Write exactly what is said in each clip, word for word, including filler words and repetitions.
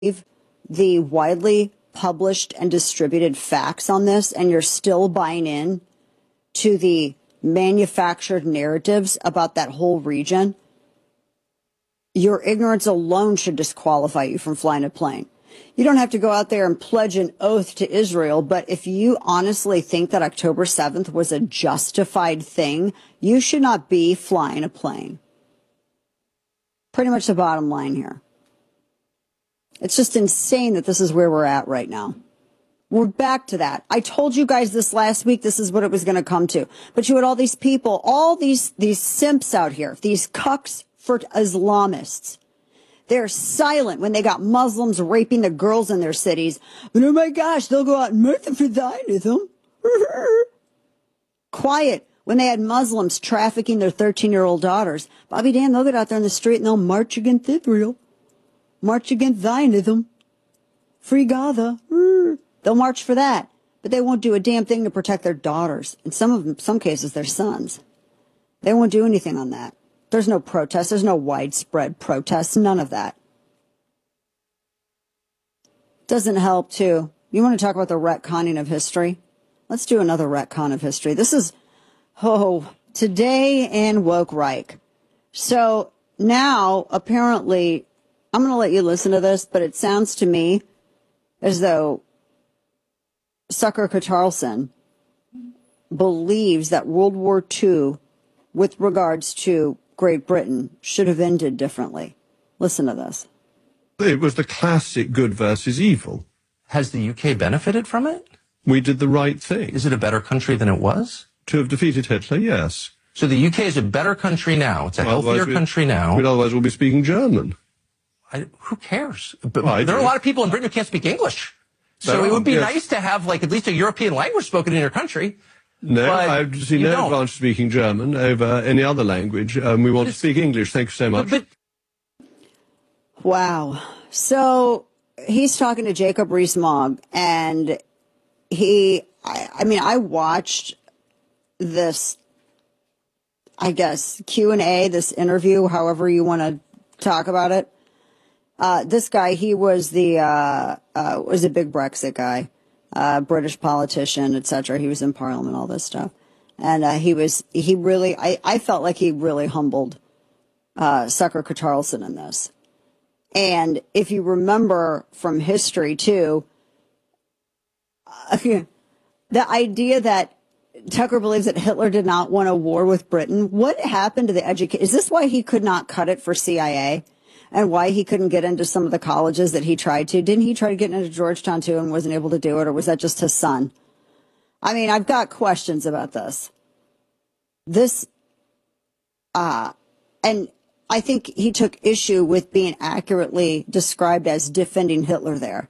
the widely published and distributed facts on this, and you're still buying in to the manufactured narratives about that whole region, your ignorance alone should disqualify you from flying a plane. You don't have to go out there and pledge an oath to Israel, but if you honestly think that October seventh was a justified thing, you should not be flying a plane. Pretty much the bottom line here. It's just insane that this is where we're at right now. We're back to that. I told you guys this last week, this is what it was going to come to. But you had all these people, all these, these simps out here, these cucks for Islamists. They're silent when they got Muslims raping the girls in their cities. But oh my gosh, they'll go out and murder for Zionism. Quiet when they had Muslims trafficking their thirteen-year-old daughters. Bobby Dan, they'll get out there in the street and they'll march against Israel. March against Zionism. Free Gaza. They'll march for that. But they won't do a damn thing to protect their daughters. In some of them, some cases, their sons. They won't do anything on that. There's no protest. There's no widespread protests. None of that. Doesn't help, too. You want to talk about the retconning of history? Let's do another retcon of history. This is, oh, Today in Woke Reich. So now, apparently, I'm going to let you listen to this, but it sounds to me as though Tucker Carlson believes that World War Two, with regards to Great Britain, should have ended differently. Listen to this. It was the classic good versus evil. Has the U K benefited from it? We did the right thing. Is it a better country than it was? To have defeated Hitler, yes. So the U K is a better country now. It's a well, healthier we, country now. We'd otherwise we'll be speaking German. I, who cares? But well, there do. are a lot of people in Britain who can't speak English. So there it would be yes. nice to have, like, at least a European language spoken in your country. No, I see no don't. advantage speaking German over any other language. Um, we want to speak English. Thank you so much. But, but, wow. So he's talking to Jacob Rees-Mogg, and he, I, I mean, I watched this, I guess, Q and A, this interview, however you want to talk about it. Uh, this guy, he was the, uh, uh, was a big Brexit guy. Uh, British politician, et cetera. He was in Parliament, all this stuff. And uh, he was, he really, I, I felt like he really humbled uh, Tucker Carlson in this. And if you remember from history, too, uh, the idea that Tucker believes that Hitler did not want a war with Britain, what happened to the education? Is this why he could not cut it for C I A? And why he couldn't get into some of the colleges that he tried to? Didn't he try to get into Georgetown too and wasn't able to do it? Or was that just his son? I mean, I've got questions about this. This, uh, and I think he took issue with being accurately described as defending Hitler there.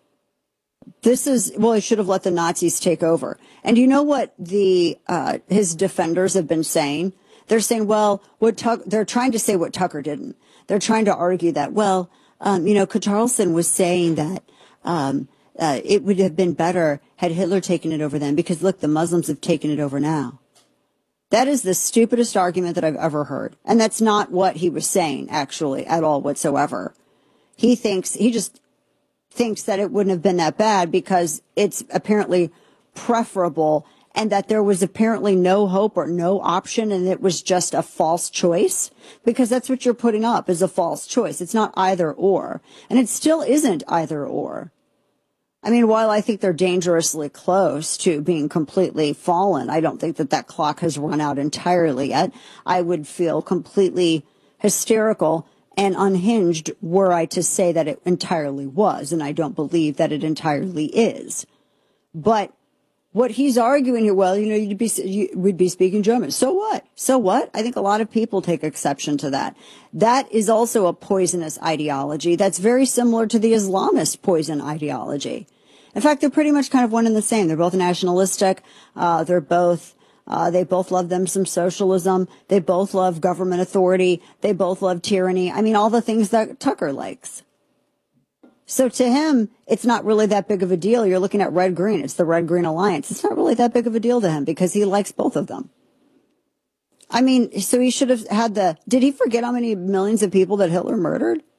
This is, well, he should have let the Nazis take over. And you know what the, uh, his defenders have been saying? They're saying, well, what Tuck, they're trying to say what Tucker didn't. They're trying to argue that, well, um, you know, Carlson was saying that um, uh, it would have been better had Hitler taken it over then because, look, the Muslims have taken it over now. That is the stupidest argument that I've ever heard. And that's not what he was saying, actually, at all whatsoever. He thinks, he just thinks that it wouldn't have been that bad because it's apparently preferable and that there was apparently no hope or no option and it was just a false choice, because that's what you're putting up is a false choice. It's not either or, and it still isn't either or. I mean, while I think they're dangerously close to being completely fallen, I don't think that that clock has run out entirely yet. I would feel completely hysterical and unhinged were I to say that it entirely was, and I don't believe that it entirely is. But what he's arguing here, well, you know, you'd be, you, we'd be speaking German. So what? So what? I think a lot of people take exception to that. That is also a poisonous ideology. That's very similar to the Islamist poison ideology. In fact, they're pretty much kind of one and the same. They're both nationalistic. Uh, they're both, uh, they both love them some socialism. They both love government authority. They both love tyranny. I mean, all the things that Tucker likes. So to him, it's not really that big of a deal. You're looking at red-green. It's the red-green alliance. It's not really that big of a deal to him because he likes both of them. I mean, so he should have had the, did he forget how many millions of people that Hitler murdered?